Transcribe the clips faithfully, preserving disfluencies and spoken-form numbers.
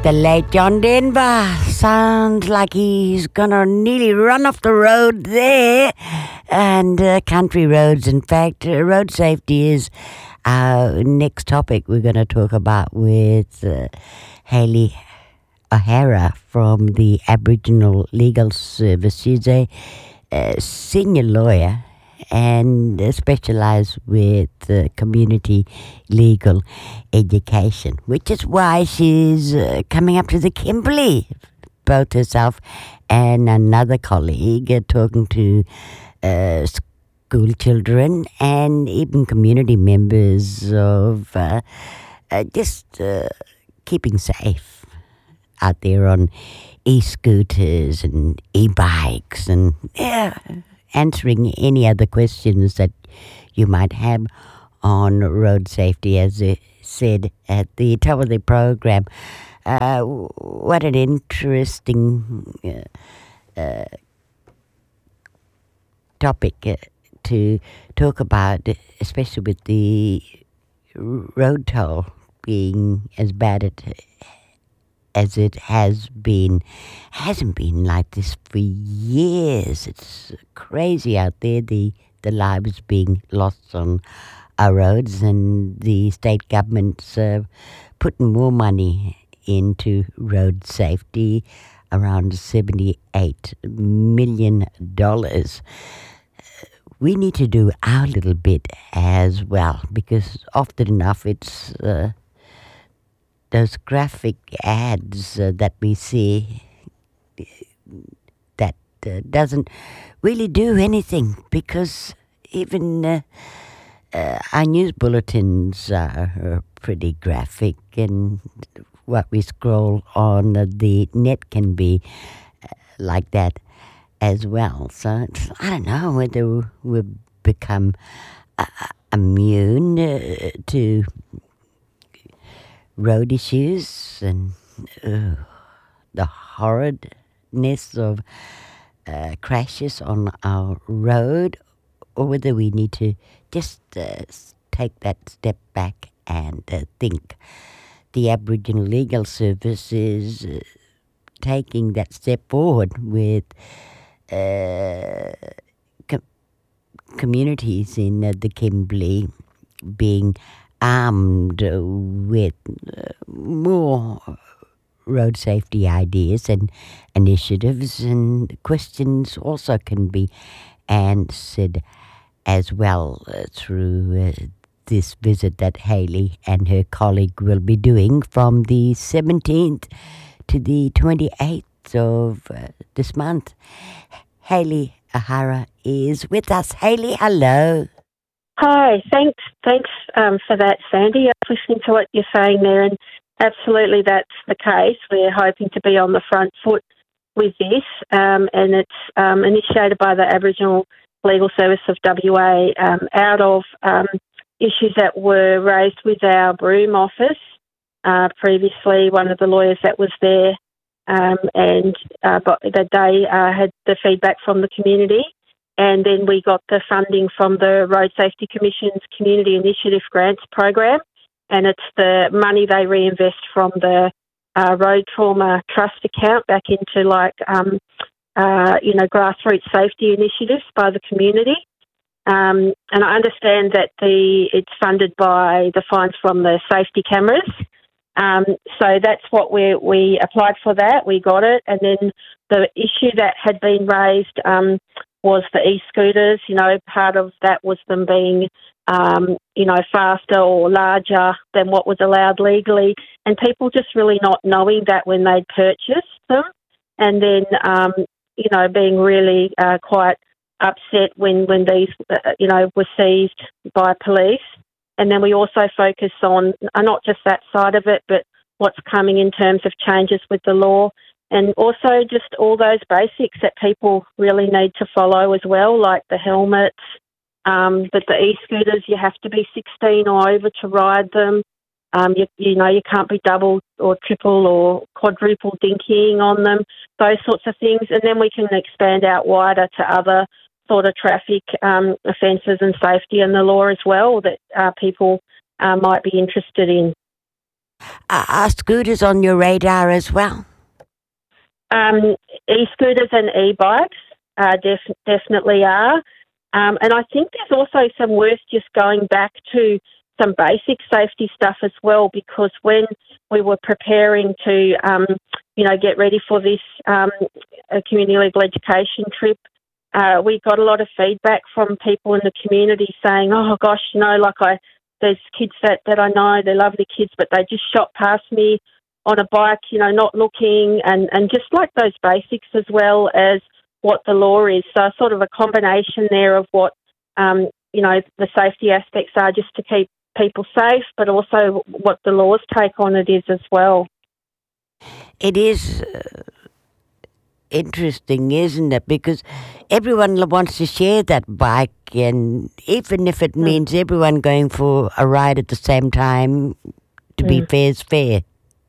The late John Denver sounds like he's gonna nearly run off the road there. And uh, country roads, in fact, uh, road safety is our next topic we're going to talk about with uh, Hayley O'Hara from the Aboriginal Legal Service. She's a, a senior lawyer and uh, specialised with uh, community legal education, which is why she's uh, coming up to the Kimberley, both herself and another colleague, uh, talking to uh, school children and even community members of uh, uh, just uh, keeping safe out there on e-scooters and e-bikes and yeah, answering any other questions that you might have on road safety, as I said at the top of the program. Uh, what an interesting uh, uh, topic uh, to talk about, especially with the road toll being as bad at, as it has been. Hasn't been like this for years. It's crazy out there, the, the lives being lost on our roads, and the state government's uh, putting more money into road safety, around seventy-eight million dollars. We need to do our little bit as well, because often enough it's uh, those graphic ads uh, that we see that uh, doesn't really do anything, because even uh, uh, our news bulletins are uh, pretty graphic, and what we scroll on uh, the net can be uh, like that as well. So it's, I don't know whether we've become uh, immune uh, to road issues and uh, the horridness of uh, crashes on our road, or whether we need to just uh, take that step back and uh, think. The Aboriginal Legal Service is uh, taking that step forward with uh, com- communities in uh, the Kimberley being armed uh, with uh, more road safety ideas and initiatives, and questions also can be answered as well uh, through uh, this visit that Hayley and her colleague will be doing from the seventeenth to the twenty-eighth of uh, this month. Hayley O'Hara is with us. Hayley, hello. Hi, thanks Thanks um, for that, Sandy. I was listening to what you're saying there, and absolutely that's the case. We're hoping to be on the front foot with this, um, and it's um, initiated by the Aboriginal Legal Service of W A um, out of um, issues that were raised with our Broome office. Uh, previously, one of the lawyers that was there, um, and uh, but that they uh, had the feedback from the community, and then we got the funding from the Road Safety Commission's Community Initiative Grants program, and it's the money they reinvest from the uh, Road Trauma Trust account back into like um, uh, you know grassroots safety initiatives by the community. Um, and I understand that the it's funded by the fines from the safety cameras. Um, so that's what we we applied for that. We got it. And then the issue that had been raised um, was the e-scooters. You know, part of that was them being, um, you know, faster or larger than what was allowed legally, and people just really not knowing that when they'd purchased them, and then, um, you know, being really uh, quite upset when, when these, uh, you know, were seized by police. And then we also focus on uh, not just that side of it, but what's coming in terms of changes with the law, and also just all those basics that people really need to follow as well, like the helmets, um, but the e-scooters, you have to be sixteen or over to ride them. Um, you, you know, you can't be double or triple or quadruple dinkying on them, those sorts of things. And then we can expand out wider to other sort of traffic um, offences and safety and the law as well that uh, people uh, might be interested in. Are, are scooters on your radar as well? Um, e-scooters and e-bikes uh, def- definitely are. Um, and I think there's also some worth just going back to some basic safety stuff as well, because when we were preparing to, um, you know, get ready for this um, uh, community legal education trip, uh, we got a lot of feedback from people in the community saying, oh, gosh, you know, like I, there's kids that, that I know, they're lovely kids, but they just shot past me on a bike, you know, not looking, and, and just like those basics as well as what the law is. So sort of a combination there of what, um, you know, the safety aspects are just to keep people safe, but also what the law's take on it is as well. It is uh, interesting, isn't it? Because everyone l- wants to share that bike, and even if it means everyone going for a ride at the same time, to be Mm. fair is fair.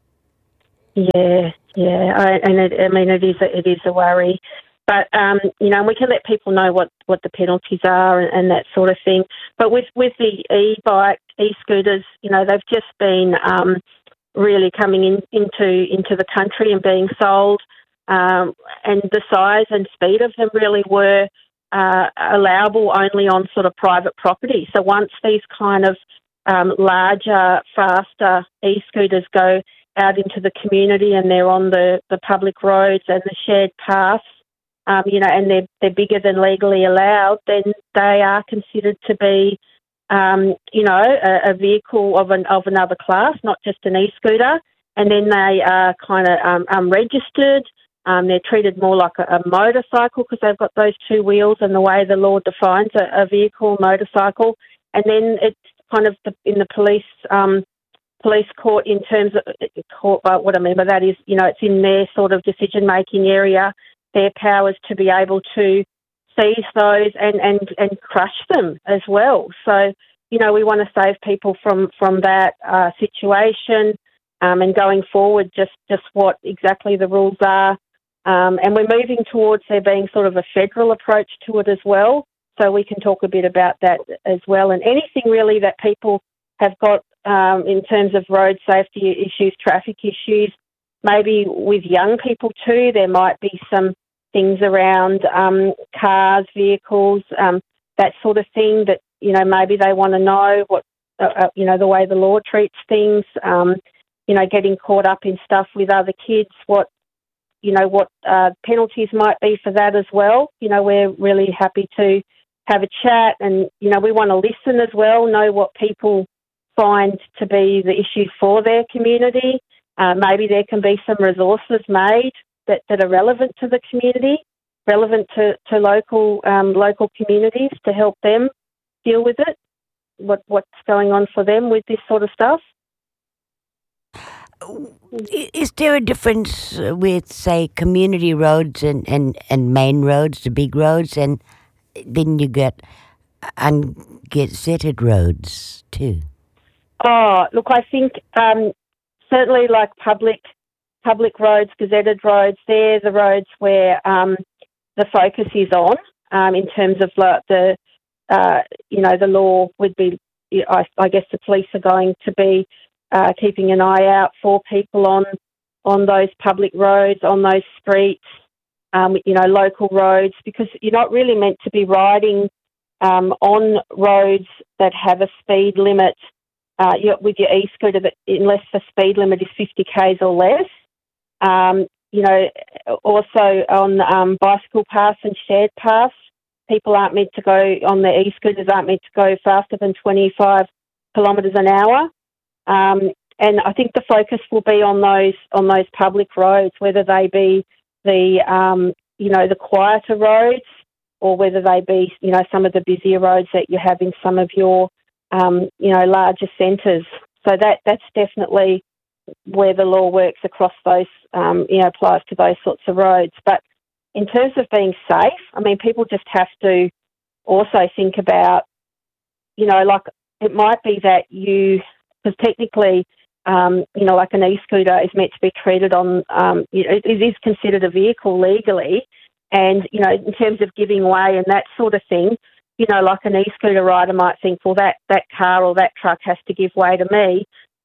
Yeah, yeah, I, and it, I mean it is a, it is a worry, but um, you know, we can let people know what, what the penalties are and, and that sort of thing. But with with the e-bike, e-scooters, you know, they've just been um, really coming in, into into the country and being sold, um, and the size and speed of them really were uh, allowable only on sort of private property. So once these kind of um, larger, faster e-scooters go out into the community and they're on the, the public roads and the shared paths, um, you know, and they're, they're bigger than legally allowed, then they are considered to be, um, you know, a, a vehicle of an of another class, not just an e-scooter. And then they are kind of um, um, registered. Um, they're treated more like a, a motorcycle because they've got those two wheels and the way the law defines a, a vehicle, motorcycle. And then it's kind of the, in the police um, police court in terms of court. Uh, what I mean by that is, you know, it's in their sort of decision making area, their powers to be able to seize those and, and, and crush them as well. So, you know, we want to save people from from that uh, situation, um, and going forward, just just what exactly the rules are. Um, and we're moving towards there being sort of a federal approach to it as well. So we can talk a bit about that as well. And anything really that people have got um, in terms of road safety issues, traffic issues, maybe with young people too, there might be some things around um, cars, vehicles, um, that sort of thing that, you know, maybe they want to know what, uh, uh, you know, the way the law treats things, um, you know, getting caught up in stuff with other kids, what, you know, what uh, penalties might be for that as well. You know, we're really happy to have a chat and, you know, we want to listen as well, know what people find to be the issues for their community. Uh, maybe there can be some resources made that, that are relevant to the community, relevant to, to local um, local communities to help them deal with it, what what's going on for them with this sort of stuff. I- Is there a difference uh, with, say, community roads and, and, and main roads, the big roads, and then you get ungazetted roads too? Oh, look, I think um, certainly like public public roads, gazetted roads, they're the roads where um, the focus is on um, in terms of like the, uh, you know, the law would be, I, I guess the police are going to be uh, keeping an eye out for people on on those public roads, on those streets, um, you know, local roads, because you're not really meant to be riding um, on roads that have a speed limit uh, with your e-scooter, that unless the speed limit is fifty kays or less. Um, you know, also on um, bicycle paths and shared paths, people aren't meant to go on the e-scooters, aren't meant to go faster than twenty-five kilometres an hour. Um, and I think the focus will be on those on those public roads, whether they be the um, you know the quieter roads or whether they be you know some of the busier roads that you have in some of your um, you know larger centres. So that that's definitely where the law works across those, um, you know, applies to those sorts of roads. But in terms of being safe, I mean, people just have to also think about, you know, like it might be that you, because technically, um, you know, like an e-scooter is meant to be treated on, um, you know, it, it is considered a vehicle legally. And, you know, in terms of giving way and that sort of thing, you know, like an e-scooter rider might think, well, that, that car or that truck has to give way to me.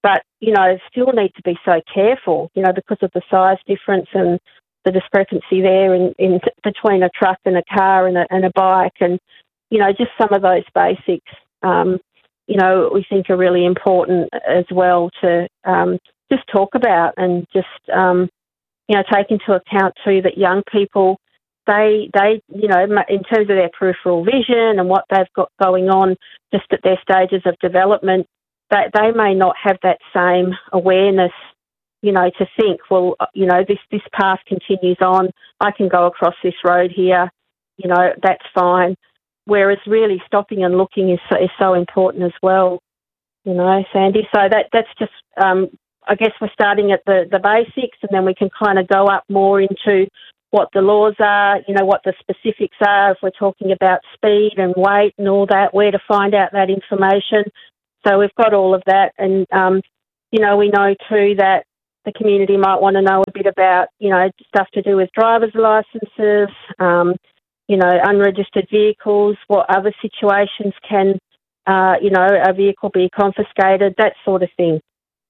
but, you know, still need to be so careful, you know, because of the size difference and the discrepancy there in, in between a truck and a car and a, and a bike, and, you know, just some of those basics, um, you know, we think are really important as well to um, just talk about and just, um, you know, take into account too that young people, they, they, you know, in terms of their peripheral vision and what they've got going on just at their stages of development, they, they may not have that same awareness, you know, to think, well, you know, this, this path continues on. I can go across this road here, you know, that's fine. Whereas really stopping and looking is so, is so important as well, you know, Sandy. So that that's just, um, I guess we're starting at the, the basics, and then we can kind of go up more into what the laws are, you know, what the specifics are, if we're talking about speed and weight and all that, where to find out that information. So we've got all of that. And, um, you know, we know too that the community might want to know a bit about, you know, stuff to do with driver's licences, um, you know, unregistered vehicles, what other situations can, uh, you know, a vehicle be confiscated, that sort of thing.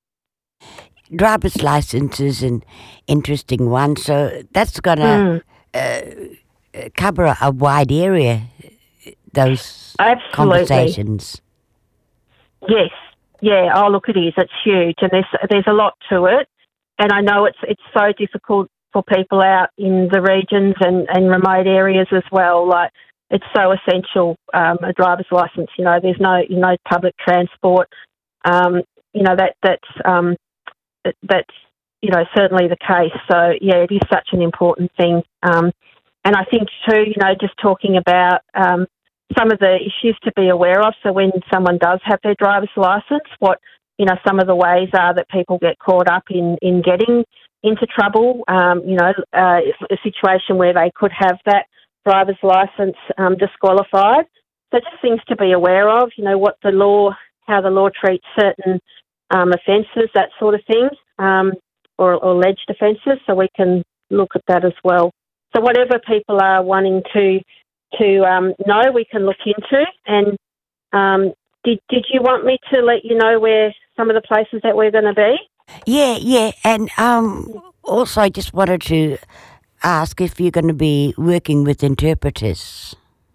Driver's license is an interesting one, so that's going to mm. uh, cover a, a wide area, those Absolutely. Conversations. Yes, yeah, oh look, it is, it's huge, and there's there's a lot to it, and I know it's it's so difficult for people out in the regions and, and remote areas as well. Like, it's so essential, um, a driver's license. You know, there's no, you know, public transport. Um, you know, that that's um, that, that's you know certainly the case. So yeah, it is such an important thing. Um, and I think too, you know, just talking about um, some of the issues to be aware of. So when someone does have their driver's license, what you know, some of the ways are that people get caught up in in getting into trouble, um, you know, uh, a situation where they could have that driver's licence um, disqualified. So just things to be aware of, you know, what the law, how the law treats certain um, offences, that sort of thing, um, or, or alleged offences, so we can look at that as well. So whatever people are wanting to to um, know, we can look into. And um, did, did you want me to let you know where some of the places that we're going to be? Yeah, yeah, and um, also I just wanted to ask if you're going to be working with interpreters.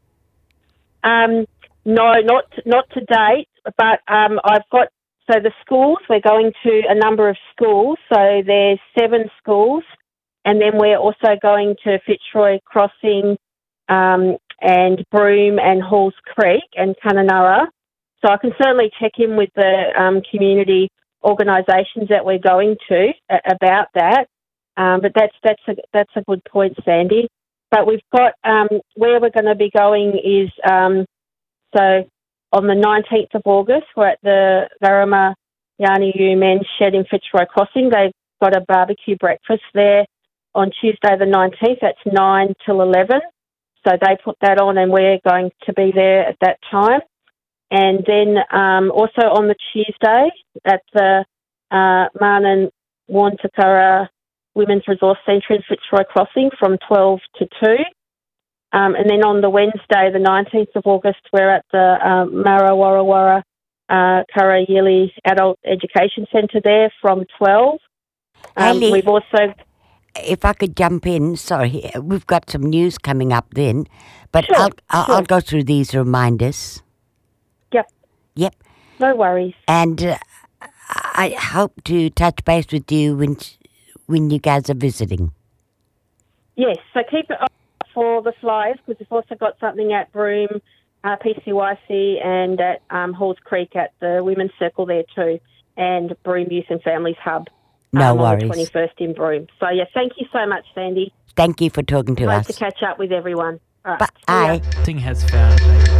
Um, no, not not to date, but um, I've got, so the schools, we're going to a number of schools, so there's seven schools, and then we're also going to Fitzroy Crossing um, and Broome and Halls Creek and Kununurra. So I can certainly check in with the um, community organisations that we're going to uh, about that. Um, but that's that's a that's a good point, Sandy. But we've got um, where we're going to be going is um, so on the nineteenth of August we're at the Varama Yarniu Men's Shed in Fitzroy Crossing. They've got a barbecue breakfast there on Tuesday the nineteenth. That's nine till eleven. So they put that on, and we're going to be there at that time. And then um, also on the Tuesday at the uh, Marnan Wantakara Women's Resource Centre in Fitzroy Crossing from twelve to two. Um, and then on the Wednesday, the nineteenth of August, we're at the uh, Mara Warrawara uh, Karayili Adult Education Centre there from twelve. Um, Haley, we've also... If I could jump in, sorry, we've got some news coming up then, but Sure, I'll, I'll, sure. I'll go through these reminders. Yep. Yep. No worries. And uh, I hope to touch base with you when when you guys are visiting. Yes, so keep it up for the flyers, because we've also got something at Broome, uh, P C Y C, and at um, Halls Creek at the Women's Circle there too, and Broome Youth and Families Hub. No um, worries. On the twenty-first in Broome. So, yeah, thank you so much, Sandy. Thank you for talking to Great us. to catch up with everyone. All right. Bye. Thing has found.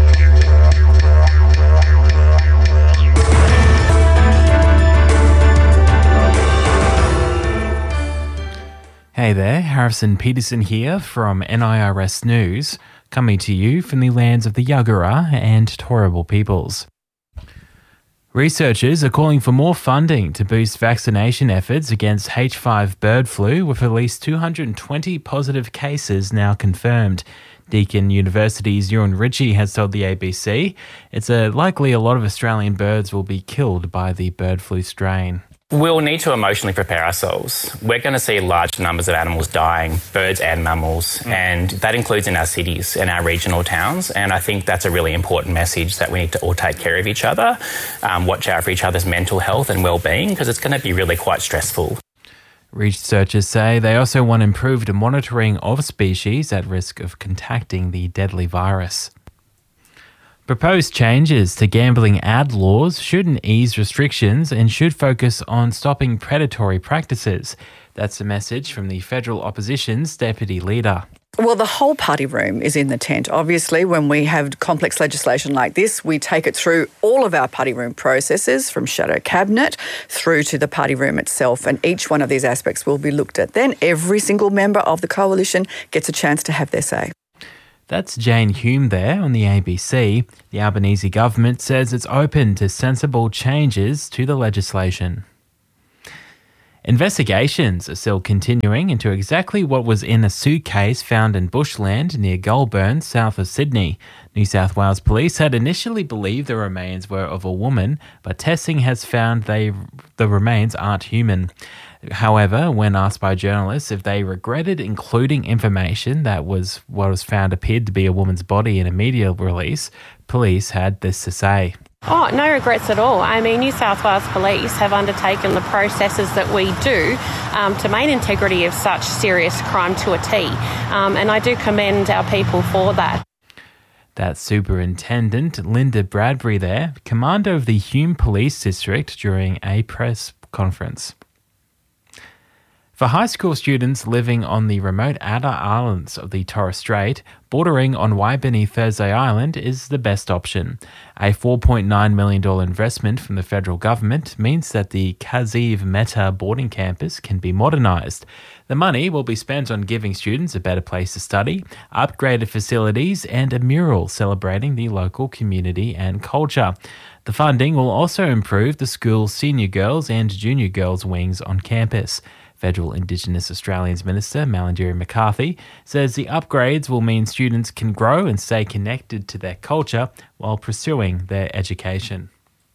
Hey there, Harrison Peterson here from N I R S News, coming to you from the lands of the Yagara and Turrbal peoples. Researchers are calling for more funding to boost vaccination efforts against H five bird flu, with at least two hundred twenty positive cases now confirmed. Deakin University's Ewan Ritchie has told the A B C it's a, likely a lot of Australian birds will be killed by the bird flu strain. We'll need to emotionally prepare ourselves. We're going to see large numbers of animals dying, birds and mammals, mm. and that includes in our cities and our regional towns. And I think that's a really important message that we need to all take care of each other, um, watch out for each other's mental health and well-being, because it's going to be really quite stressful. Researchers say they also want improved monitoring of species at risk of contacting the deadly virus. Proposed changes to gambling ad laws shouldn't ease restrictions and should focus on stopping predatory practices. That's a message from the federal opposition's deputy leader. Well, the whole party room is in the tent. Obviously, when we have complex legislation like this, we take it through all of our party room processes, from shadow cabinet through to the party room itself, and each one of these aspects will be looked at. Then every single member of the coalition gets a chance to have their say. That's Jane Hume there on the A B C. The Albanese government says it's open to sensible changes to the legislation. Investigations are still continuing into exactly what was in a suitcase found in bushland near Goulburn, south of Sydney. New South Wales Police had initially believed the remains were of a woman, but testing has found they the remains aren't human. However, when asked by journalists if they regretted including information that was what was found appeared to be a woman's body in a media release, police had this to say. Oh, no regrets at all. I mean, New South Wales Police have undertaken the processes that we do um, to maintain integrity of such serious crime to a T, um, and I do commend our people for that. That's Superintendent Linda Bradbury there, commander of the Hume Police District, during a press conference. For high school students living on the remote outer islands of the Torres Strait, bordering on Waibini Thursday Island is the best option. A four point nine million dollars investment from the federal government means that the Kaziv Meta boarding campus can be modernised. The money will be spent on giving students a better place to study, upgraded facilities, and a mural celebrating the local community and culture. The funding will also improve the school's senior girls and junior girls wings on campus. Federal Indigenous Australians Minister Malarndirri McCarthy says the upgrades will mean students can grow and stay connected to their culture while pursuing their education.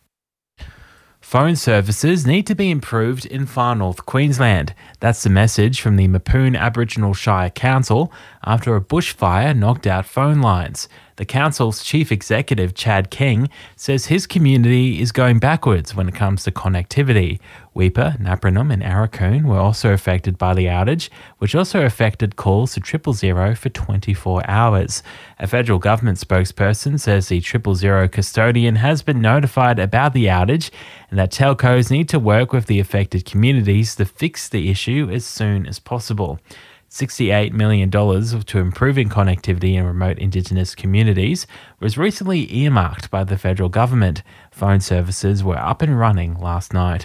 Phone services need to be improved in far north Queensland. That's the message from the Mapoon Aboriginal Shire Council after a bushfire knocked out phone lines. The council's chief executive, Chad King, says his community is going backwards when it comes to connectivity. Weipa, Napranum and Arakoon were also affected by the outage, which also affected calls to triple zero for twenty-four hours. A federal government spokesperson says the triple zero custodian has been notified about the outage and that telcos need to work with the affected communities to fix the issue as soon as possible. sixty-eight million dollars to improving connectivity in remote Indigenous communities was recently earmarked by the federal government. Phone services were up and running last night.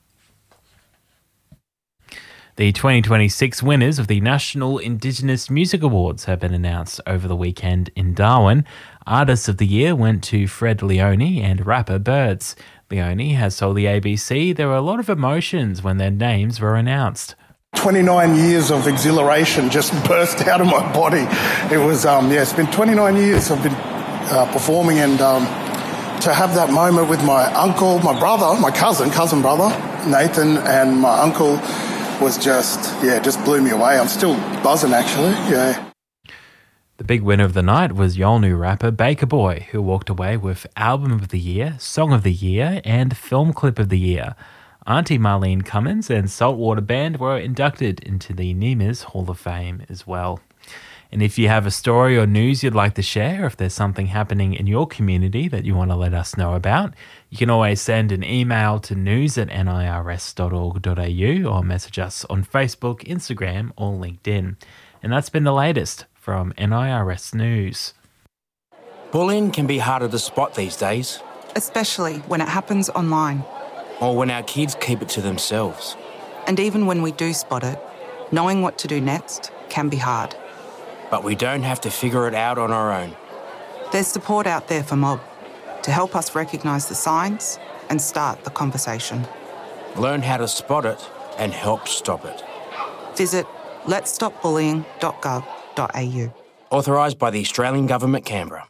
The twenty twenty-six winners of the National Indigenous Music Awards have been announced over the weekend in Darwin. Artist of the Year went to Fred Leone and rapper Birds. Leone has told the A B C there were a lot of emotions when their names were announced. twenty-nine years of exhilaration just burst out of my body. It was, um, yeah, it's been twenty-nine years I've been uh, performing, and um, to have that moment with my uncle, my brother, my cousin, cousin brother, Nathan, and my uncle was just, yeah, just blew me away. I'm still buzzing, actually, yeah. The big winner of the night was Yolngu rapper Baker Boy, who walked away with Album of the Year, Song of the Year, and Film Clip of the Year. Auntie Marlene Cummins and Saltwater Band were inducted into the NEMA's Hall of Fame as well. And if you have a story or news you'd like to share, if there's something happening in your community that you want to let us know about, you can always send an email to news at nirs dot org dot a u or message us on Facebook, Instagram or LinkedIn. And that's been the latest from N I R S News. Bullying can be harder to spot these days. Especially when it happens online. Or when our kids keep it to themselves. And even when we do spot it, knowing what to do next can be hard. But we don't have to figure it out on our own. There's support out there for Mob to help us recognise the signs and start the conversation. Learn how to spot it and help stop it. Visit lets stop bullying dot gov dot a u. Authorised by the Australian Government, Canberra.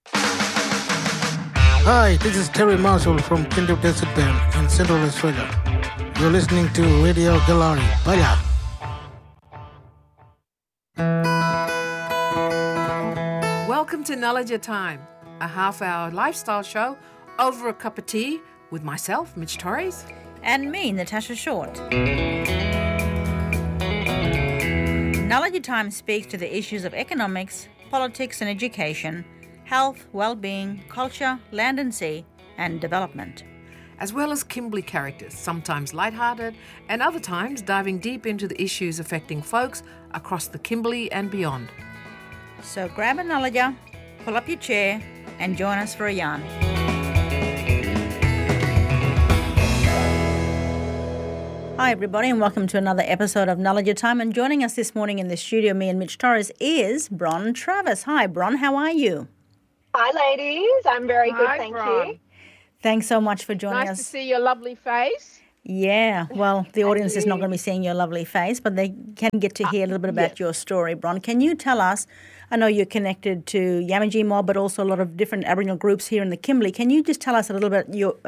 Hi, this is Terry Marshall from Kindle Desert Band in Central Australia. You're listening to Radio Galari. Bye. Welcome to Knowledge Time, a half-hour lifestyle show over a cup of tea with myself, Mitch Torres. And me, Natasha Short. Knowledge Time speaks to the issues of economics, politics and education, health, well-being, culture, land and sea, and development. As well as Kimberley characters, sometimes lighthearted and other times diving deep into the issues affecting folks across the Kimberley and beyond. So grab a knowledger, pull up your chair and join us for a yarn. Hi everybody and welcome to another episode of Knowledge Time, and joining us this morning in the studio, me and Mitch Torres, is Bron Travis. Hi Bron, how are you? Hi ladies, I'm very Hi, good, thank Bron. you. Thanks so much for joining nice us. Nice to see your lovely face. Yeah, well, the audience is not going to be seeing your lovely face, but they can get to hear a little bit about yes. your story, Bron. Can you tell us, I know you're connected to Yamaji Mob, but also a lot of different Aboriginal groups here in the Kimberley. Can you just tell us a little bit your